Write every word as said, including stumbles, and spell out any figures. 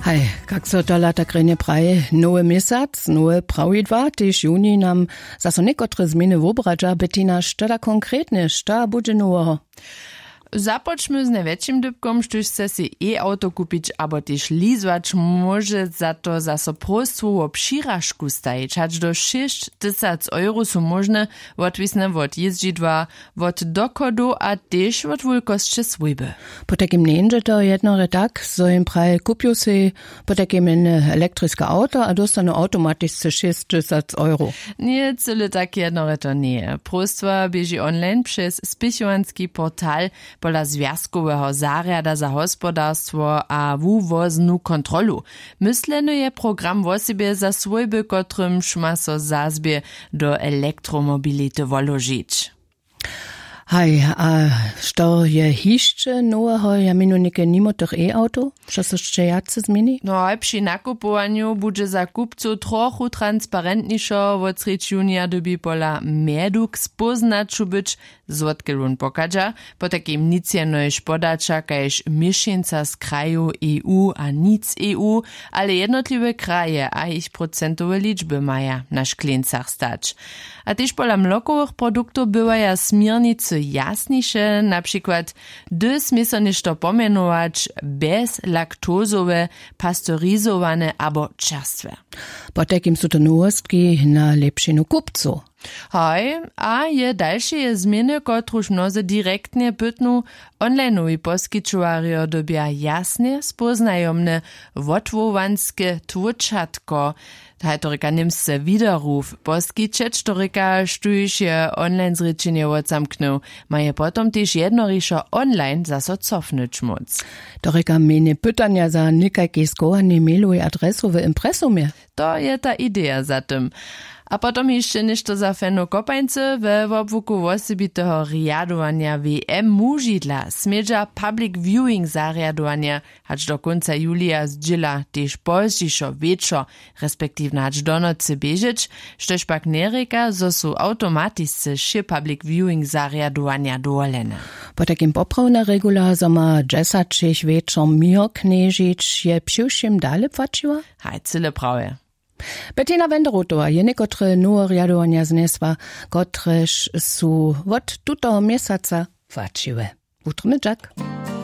Hej, kak so to lata krenie praje, nowy miesiąc, nowe prawidła, też juni nam zaso niekotre zmiany wobradza, Bettina, šta konkretnie, šta bude nowego? Započmy z najväčším dybkom, štož chce si e-auto kupić, abo też lizwać może za to zaso prostwo o přiražku stajić, hač do šesť tysac euro sú možné odvisne od jezdžidła, od dokodu a też od wulkosće svojby. Po takim nenže to jednore tak, so im praje kupiu si po takim elektriske auto a dostanu automaticznie šesť tysac euro. Nie, cyle tak jednore to nie. Prostwa bieži online przez spichovanský portal pola związkowego zarjada za hospodarstwo a wuvoznu kontrolu. Mysleno je program wo siebie za swojby, kotrym šma so zazbie do elektromobility woložić. Hej, a što je hišće nowego, ja minu neke nimo tych e-auto? Što so še jace zmieni? No, przy nakupowaniu bude za kupcu trochu transparentniejszo, od sreč junija dobi pola meduk spoznaču być, zwodke lun pokadža, po takim nic je nož podača, kajž mišćenca z kraju E U a nic E U, ale jednotliwe kraje a ich procentowe liczby maja na šklencach stać. A też pola mlokowych produktów bywaja smirnicy jasniejsze, na przykład dy smysl ništo pomenować bezlaktozowe, pasteurizowane abo czerstwe. Po takim są to nowostki na lepšinu kupcu. Hoj, a je dalsze zmiany, kotruž mnoze direktnie bytnu onlineowi poskičuwario dobia jasne, spoznajomne, wotwowanskie twučatko, Tajtorika Nimsce Widerruf, poskičeć torika, štuž je online zrečenje odzamknął, ma je potom też jednoriszo online zaso cofnyć móc. Torika mene pytania za nikajkie skołanie mailu i adresu w impresumie. To je ta idea za tym. A potom jeszcze ništo za feno kopańce we obvuku osobitego riadowania W M mužidla smedža public viewing zariadowania, hač do konca julija zdźila też pozdźišo večo, respektivne hač do nocy biežić, štož pak nereka, zo su automatisce še public viewing zariadowania dovolene. Po takim poprawna regula, zo ma džesačich večom mir knežić, je přiwšim dale płaciła? Haj, cyle prawie. Bettina Wenderotowa je niekotre nowe riadowania znesła, kotreż su wot tutego miesiąca płaciły. Utrny Jack.